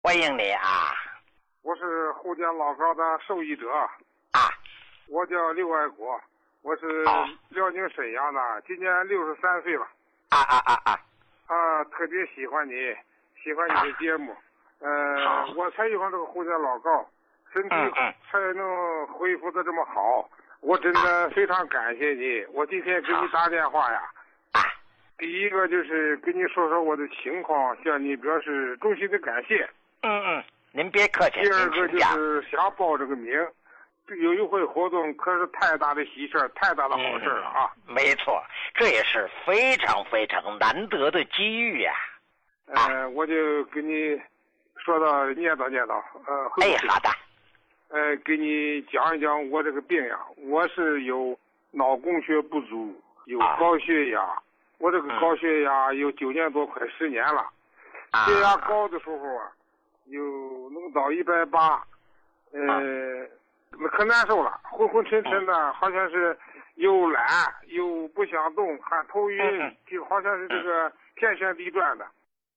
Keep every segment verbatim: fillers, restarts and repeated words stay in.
欢迎你啊！ 我是胡家老高的受益者啊， 我叫刘爱国，我是辽宁沈阳的，今年六十三岁了。 啊啊啊啊！ 啊，特别喜欢你，喜欢你的节目。呃，我才喜欢这个胡家老高，身体才能恢复的这么好，我真的非常感谢你。我今天给你打电话呀，第一个就是跟你说说我的情况，向你表示衷心的感谢。 嗯嗯，您别客气。 第二个就是想报这个名，有优惠活动可是太大的喜事儿，太大的好事了啊！ 嗯、没错，这也是非常非常难得的机遇呀、 啊。呃，我就给你说到念叨念叨，呃， 哎，好的。 呃，给你讲一讲我这个病呀，我是有脑供血不足，有高血压，啊、我这个高血压有九年多，快十年了，啊、血压高的时候啊。有能到一百八，呃，那可难受了，昏昏沉沉的，好像是又懒又不想动，还头晕，就好像是这个天旋地转的。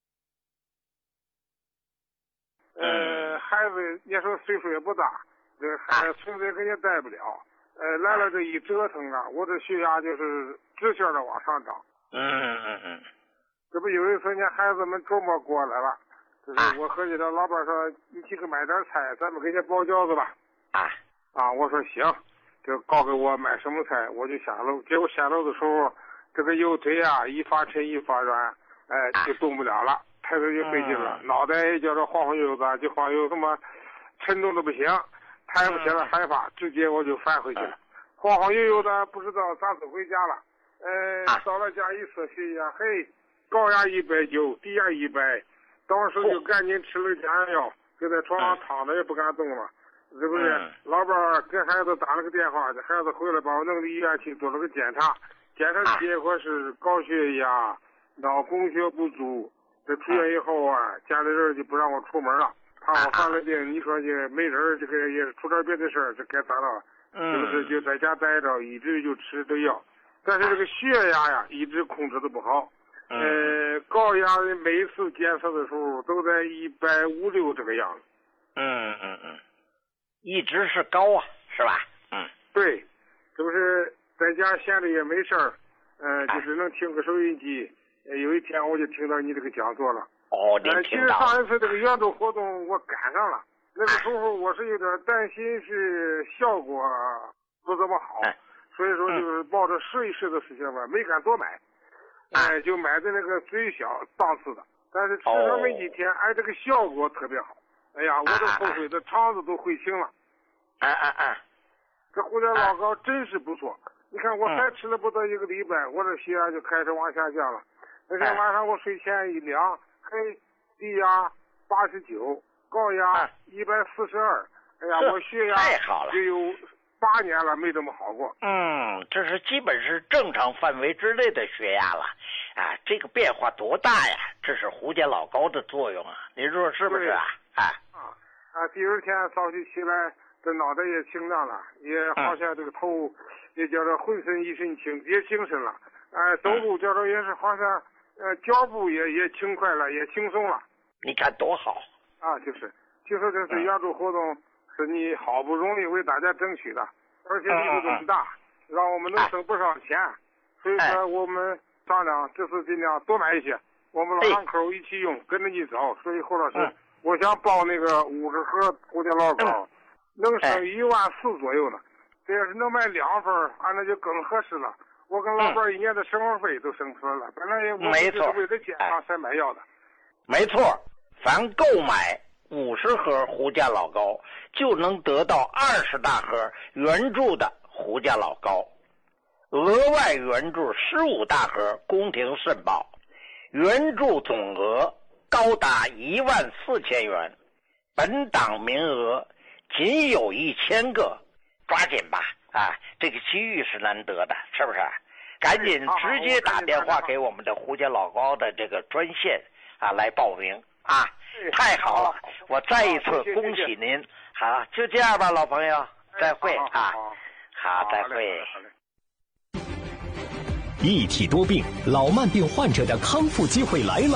呃，孩子那时候岁数也不大，这孩子孙子也跟也带不了，呃，来了这一折腾啊，我这血压就是直线的往上涨。 嗯嗯嗯。 这不有一次呢，孩子们周末过来了。就是我和你的老板说，你去给买点菜，咱们给你包饺子吧。 啊啊，我说行，就告给我买什么菜，我就下楼。结果下楼的时候，这个右腿啊一发沉一发软，哎，就动不了了，抬头就费劲了，嗯、脑袋也叫着晃晃悠悠的，就晃悠什么沉重的不行，抬不起来害怕，直接我就翻回去了，晃晃悠悠的不知道咋走回家了。呃，啊、到了家一测血压，嘿，高压一百九，低压一百。当时就赶紧吃了降压药，就在床上躺着也不敢动了，嗯、是不是？嗯、老伴给孩子打了个电话，孩子回来把我弄到医院去做了个检查，检查结果是高血压、脑供血不足。这出院以后啊，家里人就不让我出门了，怕我犯了病。你说这没人，这个也出点别的事儿，这该咋了？是不是？就在家待着，一直就吃这药，但是这个血压呀，一直控制的不好。呃，高压的每次检测的时候都在一百五六这个样子。 嗯嗯嗯，一直是高啊，是吧？嗯， 对，就是在家闲着也没事儿，呃，就是能听个收音机。呃，有一天我就听到你这个讲座了。 哦，您听到了。 呃，其实上一次这个援助活动我赶上了，那个时候我是有点担心是效果不怎么好，所以说就是抱着试一试的事情吧，没敢多买。哎，就买的那个最小档次的，但是吃上没几天，哎，这个效果特别好。哎呀，我都后悔的肠子都悔青了。 哎哎哎， 这胡家老高真是不错。你看我才吃了不到一个礼拜，我这血压就开始往下降了。那天晚上我睡前一量，嘿，低压八十九，高压一百四十二。哎呀，我血压太好了， 就有八年了没这么好过。 嗯，这是基本是正常范围之内的血压了啊！这个变化多大呀？这是胡家老高的作用啊！您说是不是啊？啊啊啊！第二天早起起来，这脑袋也清亮了，也好像这个头、嗯、也叫做浑身一身轻，也精神了。哎、呃，走路叫做也是好像呃脚步也也轻快了，也轻松了。 你看多好啊！就是，就说这次援助活动。嗯是你好不容易为大家争取的，而且力度这么大，嗯、让我们能省不少钱，哎、所以说我们商量这次尽量多买一些，我们老两口一起用，哎、跟着你走。所以胡老师，嗯、我想报那个五十盒胡家老高，嗯、能省一万四左右呢。这要是能买两份，啊，那就更合适了。我跟老伴一年的生活费都省出来了，嗯、本来也我们就是为了健康才买药的。 没错，凡购买五十盒胡家老高，就能得到二十大盒原著的胡家老高，额外援助十五大盒，宫廷申报，援助总额高达一万四千元，本档名额仅有一千个，抓紧吧！啊，这个机遇是难得的，是不是？赶紧直接打电话给我们的胡家老高的这个专线啊，来报名啊！太好了，我再一次恭喜您。好，就这样吧，老朋友，再会啊！好，再会。 一体多病，老慢病患者的康复机会来了。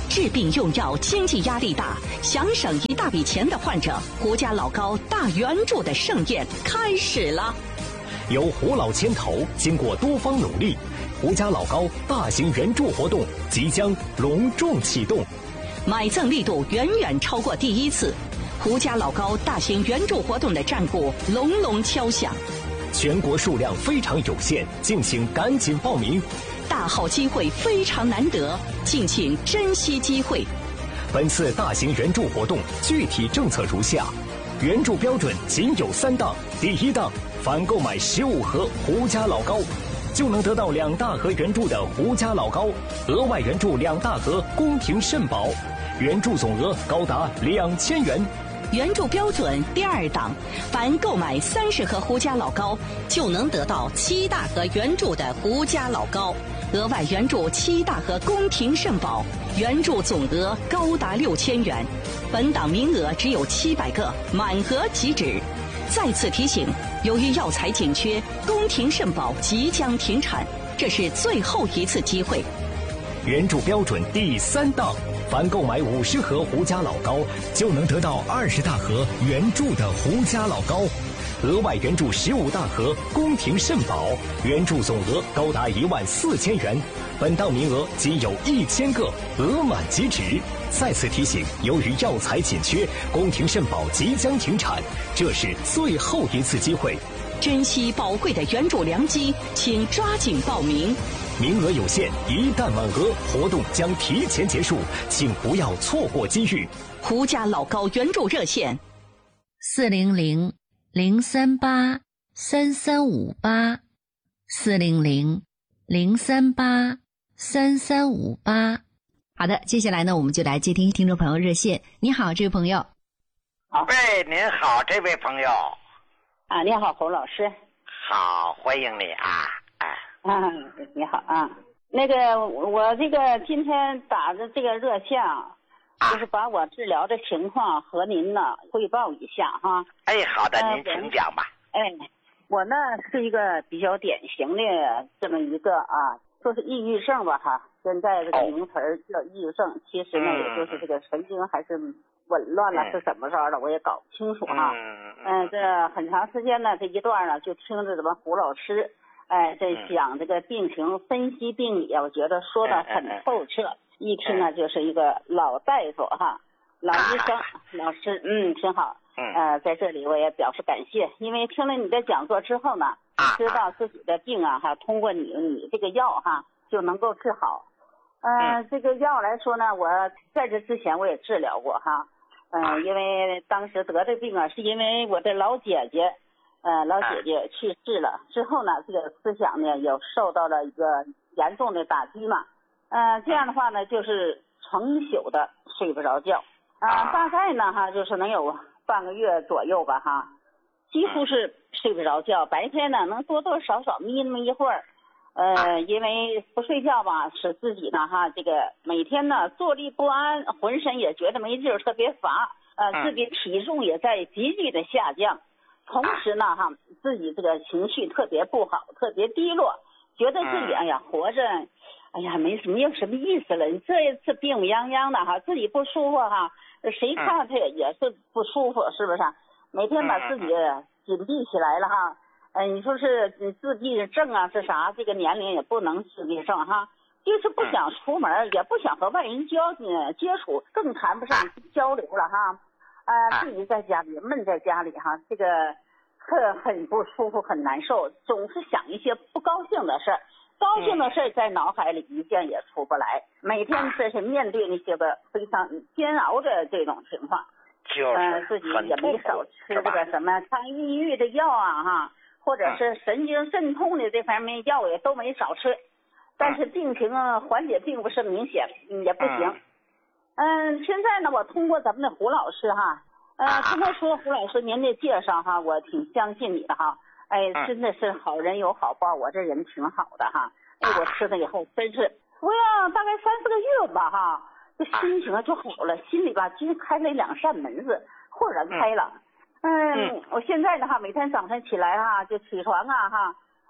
治病用药经济压力大，想省一大笔钱的患者，胡家老高大援助的盛宴开始了。 由胡老牵头，经过多方努力，胡家老高大型援助活动即将隆重启动， 买赠力度远远超过第一次，胡家老高大型援助活动的战鼓隆隆敲响。 全国数量非常有限，敬请赶紧报名。 大好机会非常难得，敬请珍惜机会。 本次大型援助活动具体政策如下：援助标准仅有三档。第一档，凡购买十五盒胡家老高，就能得到两大盒援助的胡家老高，额外援助两大盒宫廷肾宝，援助总额高达两千元。 援助标准第二档，凡购买三十盒胡家老高，就能得到七大盒援助的胡家老高，额外援助七大盒宫廷肾宝，援助总额高达六千元。本档名额只有七百个，满额即止。再次提醒，由于药材紧缺，宫廷肾宝即将停产，这是最后一次机会。 援助标准第三档，凡购买五十盒胡家老高，就能得到二十大盒援助的胡家老高，额外援助十五大盒宫廷肾宝，援助总额高达一万四千元。本档名额仅有一千个，额满即止。再次提醒，由于药材紧缺，宫廷肾宝即将停产，这是最后一次机会。 珍惜宝贵的援助良机，请抓紧报名。 名额有限，一旦满额，活动将提前结束，请不要错过机遇。 胡家老高援助热线： 四零零零三八三三五八，四零零零三八三三五八。好的，接下来呢，我们就来接听听众朋友热线。你好，这位朋友。 喂，您好，这位朋友。 啊，你好，侯老师。 好，欢迎你啊。哎。 啊，你好啊。那个，我这个今天打的这个热线啊，就是把我治疗的情况和您呢汇报一下哈。 哎，好的， 呃、 您请讲吧。 哎，我呢是一个比较典型的这么一个啊，说是抑郁症吧哈。现在这个名词叫抑郁症，其实呢，也就是这个神经还是紊乱了，是怎么着的，我也搞不清楚哈。嗯，这很长时间呢，这一段呢，就听着咱们胡老师，哎，在讲这个病情分析病理，我觉得说的很透彻，一听呢就是一个老大夫哈，老医生，老师，嗯，挺好。呃，在这里我也表示感谢，因为听了你的讲座之后呢，知道自己的病啊哈，通过你你这个药哈就能够治好。呃，这个药来说呢，我在这之前我也治疗过哈，嗯、呃，因为当时得这病啊，是因为我的老姐姐，呃，老姐姐去世了之后呢，这个思想呢也受到了一个严重的打击嘛，呃，这样的话呢，就是成宿的睡不着觉，啊、呃，大概呢哈，就是能有半个月左右吧哈，几乎是睡不着觉，白天呢能多多少少眯那么一会儿。呃，因为不睡觉吧，使自己呢哈，这个每天呢坐立不安，浑身也觉得没劲儿，特别乏，呃，自己体重也在急剧的下降，同时呢哈，自己这个情绪特别不好，特别低落，觉得自己哎呀活着，哎呀没什么没有什么意思了，你这一次病殃殃的哈，自己不舒服哈，谁看他也也是不舒服，是不是？每天把自己紧闭起来了哈。哎，你说是自闭症啊，是啥？这个年龄也不能自闭症哈，就是不想出门，也不想和外人交接触，更谈不上交流了哈。呃，自己在家里闷在家里哈，这个很很不舒服，很难受，总是想一些不高兴的事儿，高兴的事儿在脑海里一件也出不来，每天这是面对那些个非常煎熬的这种情况， 就是呃，自己也没少吃这个什么抗抑郁的药啊哈。或者是神经肾痛的这方面药也都没少吃，但是病情啊缓解并不是明显，也不行。嗯，现在呢，我通过咱们的胡老师哈，呃，通过说胡老师您的介绍哈，我挺相信你的哈。哎，真的是好人有好报，我这人挺好的哈。哎，我吃了以后真是服药大概三四个月吧哈，这心情就好了，心里吧就开了两扇门子，豁然开朗。嗯，我现在的话，每天早上起来哈，就起床啊哈，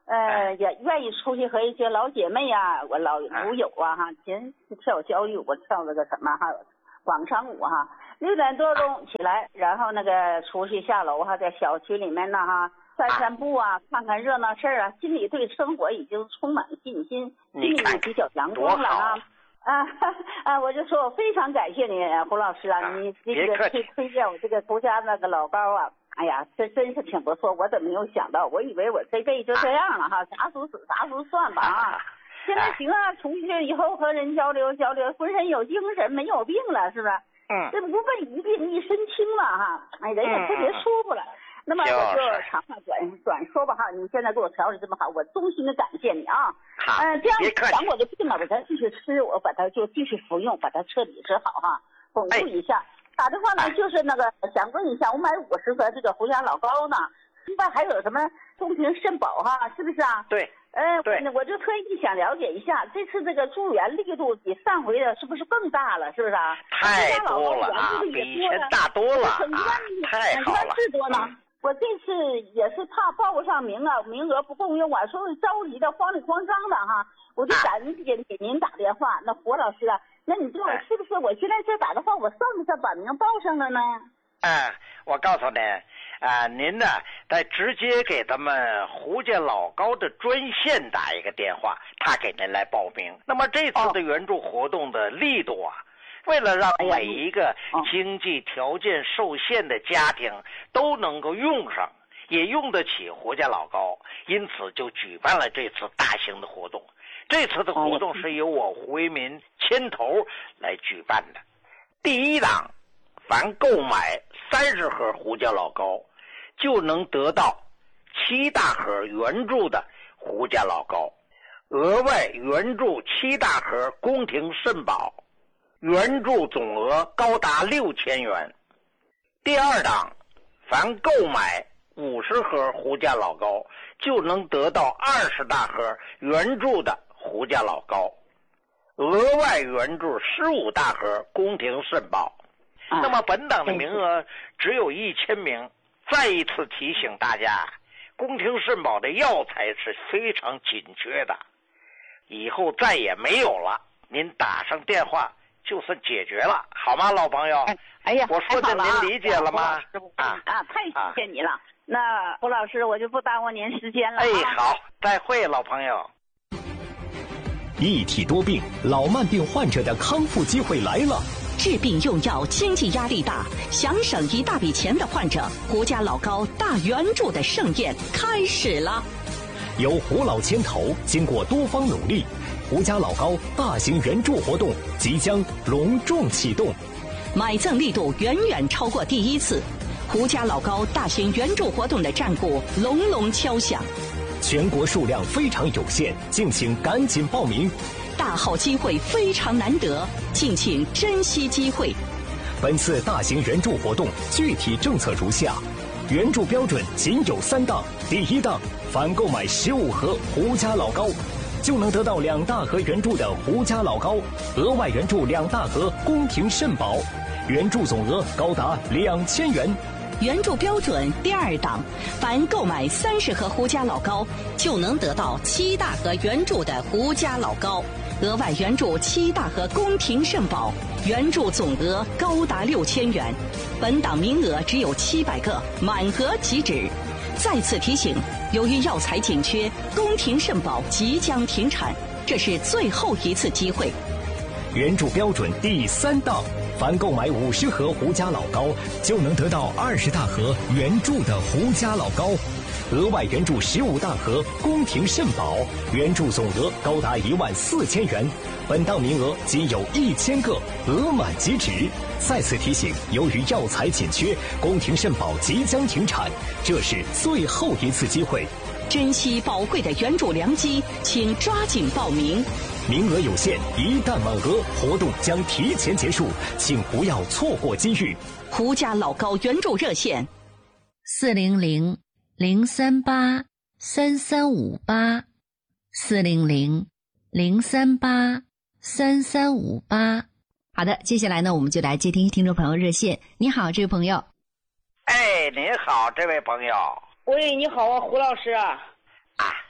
呃，也愿意出去和一些老姐妹啊，我老舞友啊哈，前跳交谊舞，我跳那个什么哈，广场舞哈。六点多钟起来，然后那个出去下楼哈，在小区里面呢哈。散散步啊，看看热闹事儿啊，心里对生活已经充满信心，心里比较阳光了啊啊啊！我就说我非常感谢你，胡老师啊，你这个推推荐我这个胡家那个老高啊，哎呀，这真是挺不错。我怎么没有想到？我以为我这辈子就这样了哈，啥时候死啥时候算吧啊！现在行啊，出去以后和人交流交流，浑身有精神，没有病了，是不是？嗯，这不被一病一身轻了哈，哎，人也特别舒服了。那么我就长话短短说吧哈，你现在给我调理这么好，我衷心的感谢你啊。好，嗯、呃，这样讲我的病了，我再继续吃，我把它就继续服用，把它彻底治好哈，巩固一下。哎、打电话呢，就是那个想问一下，我买五十盒这个胡家老高呢，另外还有什么宫廷肾宝哈，是不是啊？ 对。 呃，对，我就特意想了解一下，这次这个助援力度比上回的是不是更大了？是不是啊？ 太多了啊，比以前大多了啊，太好了。 是多呢。嗯我这次也是怕报不上名啊，名额不够用啊，所以着急的慌里慌张的哈，我就赶紧给给您打电话。那胡老师啊，那你说我是不是我现在这打的话，我算不算把名报上了呢？ 嗯，我告诉你，啊、呃，您呢再直接给咱们胡家老高的专线打一个电话，他给您来报名。那么这次的援助活动的力度啊。哦，为了让每一个经济条件受限的家庭都能够用上，也用得起胡家老高，因此就举办了这次大型的活动。这次的活动是由我胡为民牵头来举办的。第一档，凡购买三十盒胡家老高，就能得到七大盒援助的胡家老高，额外援助七大盒宫廷肾宝。援助总额高达六千元。第二档，凡购买五十盒胡家老高，就能得到二十大盒援助的胡家老高，额外援助十五大盒宫廷肾宝。啊、那么本档的名额只有一千名。再一次提醒大家，宫廷肾宝的药材是非常紧缺的，以后再也没有了。您打上电话。就算解决了，好吗，老朋友？ 哎，哎呀， 我说的您理解了吗？ 啊啊，太谢谢你了。啊、那胡老师，我就不耽误您时间了。 哎，好，再会，老朋友。 一体多病，老慢病患者的康复机会来了。 治病用药经济压力大，想省一大笔钱的患者，胡家老高大援助的盛宴开始了。 由胡老牵头，经过多方努力。胡家老高大型援助活动即将隆重启动， 买赠力度远远超过第一次，胡家老高大型援助活动的战鼓隆隆敲响。 全国数量非常有限，敬请赶紧报名。 大好机会非常难得，敬请珍惜机会。 本次大型援助活动具体政策如下：援助标准仅有三档，第一档，凡购买十五盒胡家老高，就能得到两大盒援助的胡家老高，额外援助两大盒宫廷肾宝，援助总额高达两千元。 援助标准第二档，凡购买三十盒胡家老高，就能得到七大盒援助的胡家老高，额外援助七大盒宫廷肾宝，援助总额高达六千元。本档名额只有七百个，满额即止。再次提醒，由于药材紧缺，宫廷肾宝即将停产，这是最后一次机会。 援助标准第三档，凡购买五十盒胡家老高，就能得到二十大盒援助的胡家老高，额外援助十五大盒宫廷肾宝，援助总额高达一万四千元。本档名额仅有一千个，额满即止。再次提醒，由于药材紧缺，宫廷肾宝即将停产，这是最后一次机会。 珍惜宝贵的援助良机，请抓紧报名。 名额有限，一旦满额，活动将提前结束，请不要错过机遇。 胡家老高援助热线： 四零零零三八三三五八，四零零零三八三三五八。好的，接下来呢，我们就来接听听众朋友热线。你好，这位朋友。 哎，你好，这位朋友。 喂，你好啊，胡老师啊。 啊，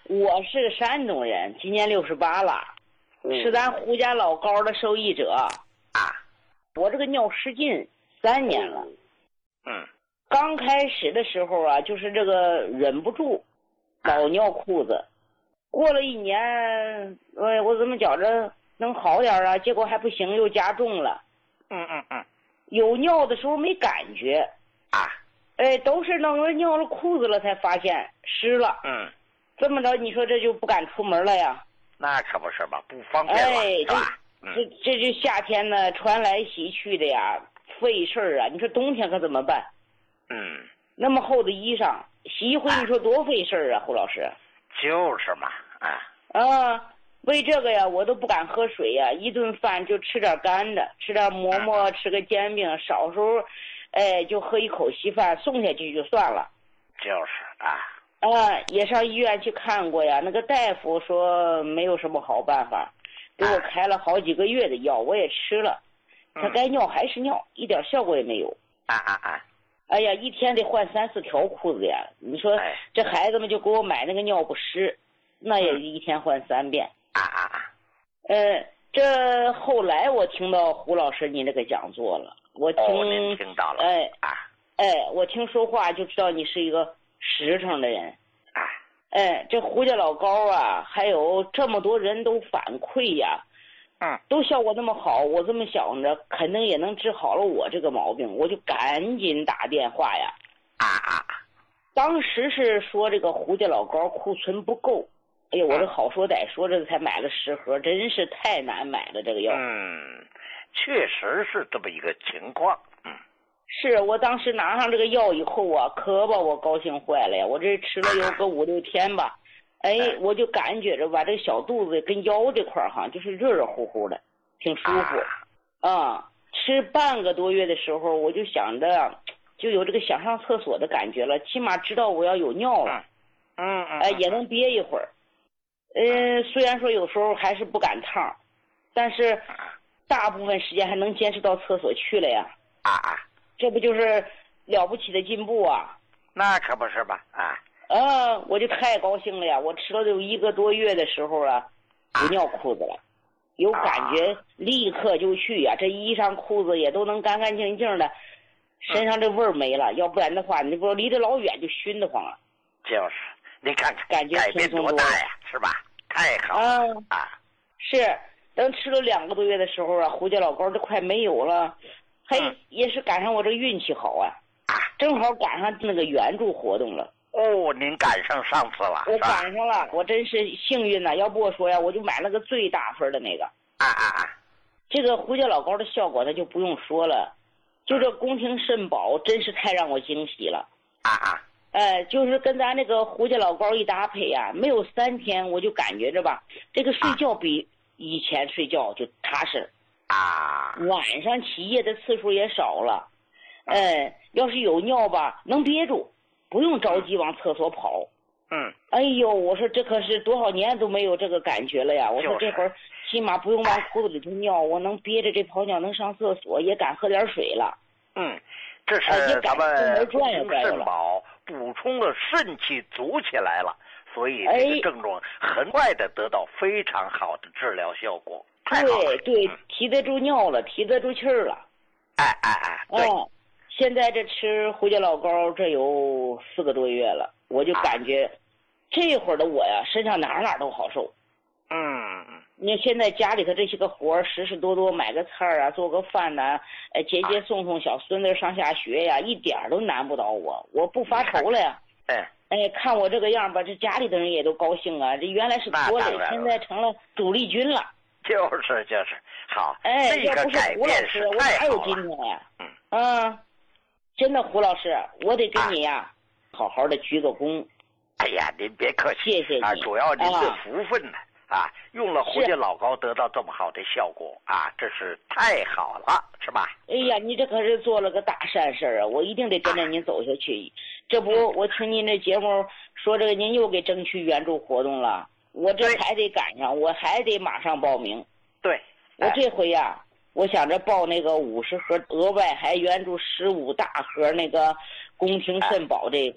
我是山东人，今年六十八了， 嗯、 是咱胡家老高的受益者啊。 我这个尿失禁三年了。 嗯。 刚开始的时候啊，就是这个忍不住老尿裤子。过了一年，哎，我怎么觉着能好点啊？结果还不行，又加重了。 嗯嗯嗯。 有尿的时候没感觉啊。 哎，都是弄了尿了裤子了才发现湿了。 嗯。 这么着，你说这就不敢出门了呀？ 那可不是吧，不方便了， 哎， 是吧？ 这、嗯、这这就夏天呢，穿来洗去的呀，费事儿啊！你说冬天可怎么办？ 嗯。 那么厚的衣裳，洗一回，你说多费事儿啊，胡老师。 就是嘛，啊。 啊，为这个呀，我都不敢喝水呀，一顿饭就吃点干的，吃点馍馍，吃个煎饼，少时候，哎，就喝一口稀饭，送下去就算了。 就是啊。 啊，也上医院去看过呀，那个大夫说没有什么好办法，给我开了好几个月的药，我也吃了，他该尿还是尿，一点效果也没有。 啊啊啊！ 哎呀，一天得换三四条裤子呀！你说这孩子们就给我买那个尿不湿，那也一天换三遍。 啊啊啊！ 呃，这后来我听到胡老师你那个讲座了，我听、 哦、您听到了， 哎啊， 哎，我听说话就知道你是一个实诚的人。 啊， 哎，这胡家老高啊，还有这么多人都反馈呀， 嗯， 都效果那么好，我这么想着，肯定也能治好了我这个毛病，我就赶紧打电话呀。 啊啊！ 当时是说这个胡家老高库存不够，哎呀，我这好说歹说，这才买了十盒，真是太难买了这个药。 嗯，确实是这么一个情况。嗯， 是我当时拿上这个药以后啊，可把我高兴坏了呀！我这吃了有个五六天吧，哎，我就感觉着吧，这个小肚子跟腰这块儿哈，就是热热乎乎的，挺舒服。啊，吃半个多月的时候，我就想着，就有这个想上厕所的感觉了，起码知道我要有尿了。 嗯嗯。 哎，也能憋一会儿。呃，虽然说有时候还是不赶趟，但是大部分时间还能坚持到厕所去了呀。 啊啊！ 这不就是了不起的进步啊？ 那可不是吧？啊！ 啊，我就太高兴了呀！我吃了有一个多月的时候啊，不尿裤子了，有感觉立刻就去呀，这衣裳裤子也都能干干净净的，身上这味儿没了。要不然的话，你不离得老远就熏得慌了。 就是，你看看， 感觉改变多大呀，是吧？太好了啊！啊是，等吃了两个多月的时候啊，胡家老高都快没有了。嘿、嗯，也是赶上我这运气好啊，正好赶上那个援助活动了。 哦，您赶上上次了， 我赶上了，我真是幸运呐！要不我说呀，我就买了个最大份的那个。 啊啊啊！ 这个胡家老高的效果，那就不用说了，就这宫廷肾宝，真是太让我惊喜了。 啊啊！ 呃，就是跟咱那个胡家老高一搭配呀、啊，没有三天，我就感觉着吧，这个睡觉比以前睡觉就踏实。 啊， 晚上起夜的次数也少了，呃，要是有尿吧，能憋住，不用着急往厕所跑。 嗯， 哎呦，我说这可是多少年都没有这个感觉了呀！我说这会儿起码不用往裤子里头尿，我能憋着这泡尿能上厕所，也敢喝点水了。 嗯，这是咱们宫廷肾宝补充了肾气足起来了，所以这个症状很快的得到非常好的治疗效果。 对对，提得住尿了，提得住气儿了。 哎哎哎，对。 哦，现在这吃胡家老高这有四个多月了，我就感觉、啊、这会儿的我呀，身上哪哪都好受。 嗯， 你现在家里头这些个活儿，实实多多买个菜啊，做个饭呐、啊，呃，接接送送小孙子上下学呀，一点都难不倒我，我不发愁了呀。 哎哎，看我这个样吧，这家里的人也都高兴啊。这原来是拖累，现在成了主力军了。 就是就是好， 哎， 这个改变是太好了。 我哪有今天呀？嗯啊，真的，胡老师，我得跟你呀、啊，好好的鞠个躬。 哎呀，您别客气， 谢谢你啊，主要您的福分呢。啊，啊用了胡家老高得到这么好的效果啊，这是太好了，是吧？ 哎呀，你这可是做了个大善事啊！我一定得跟着您走下去。啊、这不，我听您这节目说，这个您又给争取援助活动了。我这还得赶上，我还得马上报名。 对， 我这回呀、啊，我想着报那个五十盒，额外还援助十五大盒那个宫廷肾宝这个。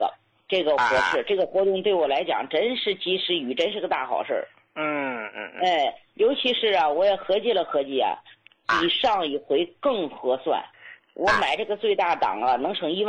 这个合适， 啊、 这个活动对我来讲真是及时雨，真是个大好事儿。 嗯嗯嗯。 哎，尤其是啊，我也合计了合计啊，比上一回更合算。我买这个最大档啊，能省一万。